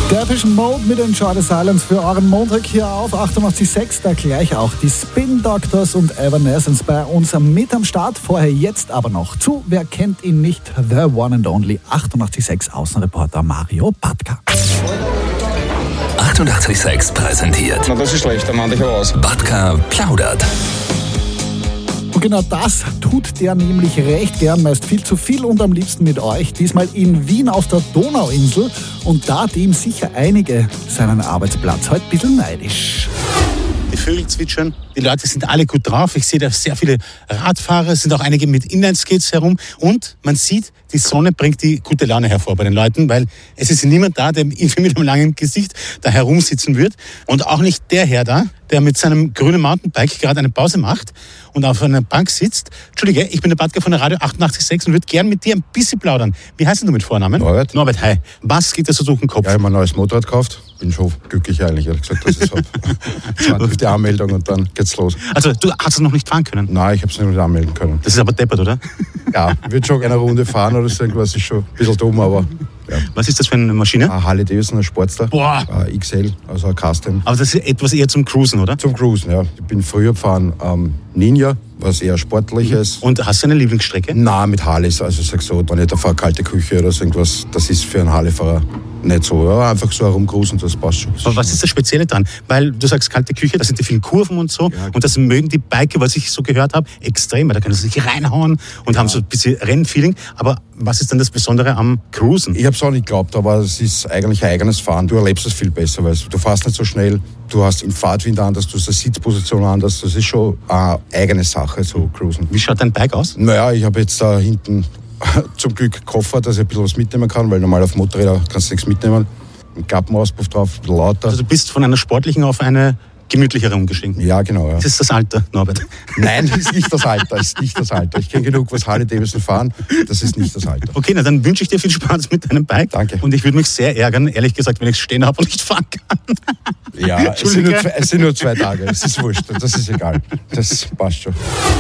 Depeche Mode mit Enjoy the Silence für euren Montag hier auf 88.6. Da gleich auch die Spin Doctors und Evanescence bei uns mit am Start. Vorher jetzt aber noch zu, wer kennt ihn nicht, The One and Only 88.6 Außenreporter Mario Batka. 88.6 präsentiert. Na, das ist schlecht, dann mach ich aber aus. Batka plaudert. Und genau das tut der nämlich recht gern, meist viel zu viel und am liebsten mit euch. Diesmal in Wien auf der Donauinsel und da dem sicher einige seinen Arbeitsplatz heute ein bisschen neidisch. Die Vögel zwitschern, die Leute sind alle gut drauf. Ich sehe da sehr viele Radfahrer, es sind auch einige mit Inlineskates herum und man sieht, die Sonne bringt die gute Laune hervor bei den Leuten, weil es ist niemand da, der mit einem langen Gesicht da herumsitzen wird und auch nicht der Herr da, der mit seinem grünen Mountainbike gerade eine Pause macht und auf einer Bank sitzt. Entschuldige, ich bin der Batka von der Radio 88.6 und würde gern mit dir ein bisschen plaudern. Wie heißt denn du mit Vornamen? Norbert. Norbert, hi. Was geht dir so durch den Kopf? Ja, ich habe ein neues Motorrad gekauft. Bin schon glücklich eigentlich, ehrlich gesagt, dass ich es habe. Jetzt warte auf die Anmeldung und dann geht's los. Also, du hast es noch nicht fahren können? Nein, ich habe es nicht anmelden können. Das ist aber deppert, oder? Ja, wird schon eine Runde fahren oder so irgendwas, ist schon ein bisschen dumm, aber ja. Was ist das für eine Maschine? Ein Harley Davidson, ein Sportster. Boah. Ein XL, also ein Custom. Aber das ist etwas eher zum Cruisen, oder? Zum Cruisen, ja. Ich bin früher gefahren Ninja, was eher sportliches. Und hast du eine Lieblingsstrecke? Nein, mit Harleys, also ich sag so, wenn ich da fahre, kalte Küche oder so irgendwas, das ist für einen Harley-Fahrer nicht so. Ja, einfach so herumcruisen, das passt schon. Aber was ist das Spezielle dran? Weil du sagst kalte Küche, da sind die vielen Kurven und so. Ja. Und das mögen die Biker, was ich so gehört habe, extrem. Weil da können sie sich reinhauen und haben so ein bisschen Rennfeeling. Aber was ist dann das Besondere am Cruisen? Ich habe es auch nicht geglaubt, aber es ist eigentlich ein eigenes Fahren. Du erlebst es viel besser, weil du fährst nicht so schnell. Du hast im Fahrtwind anders, du hast eine Sitzposition anders. Das ist schon eine eigene Sache, so Cruisen. Wie schaut dein Bike aus? Naja, ich habe jetzt da hinten zum Glück Koffer, dass ich ein bisschen was mitnehmen kann, weil normal auf Motorrädern kannst du nichts mitnehmen. Ein Klappenauspuff drauf, ein bisschen lauter. Also du bist von einer sportlichen auf eine gemütlichere umgestiegen. Ja, genau. Ja. Das ist das Alter, Norbert. Nein, das ist nicht das Alter. Das ist nicht das Alter. Ich kenne genug, was Harley Davidson fahren. Das ist nicht das Alter. Okay, na dann wünsche ich dir viel Spaß mit deinem Bike. Danke. Und ich würde mich sehr ärgern, ehrlich gesagt, wenn ich es stehen habe und nicht fahren kann. Ja, es sind nur 2 Tage. Es ist wurscht. Das ist egal. Das passt schon.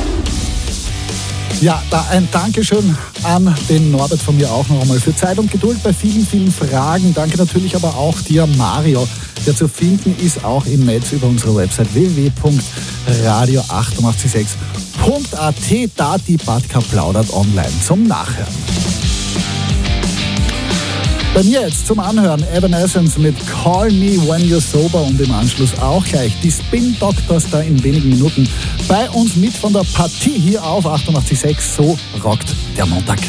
Ja, da ein Dankeschön an den Norbert von mir auch noch einmal für Zeit und Geduld bei vielen, vielen Fragen. Danke natürlich aber auch dir, Mario, der zu finden ist auch im Netz über unsere Website www.radio886.at. Da die Batka plaudert online zum Nachhören. Bei mir jetzt zum Anhören Evanescence mit Call Me When You're Sober und im Anschluss auch gleich die Spin Doctors da in wenigen Minuten bei uns mit von der Partie hier auf 88.6. So rockt der Montag.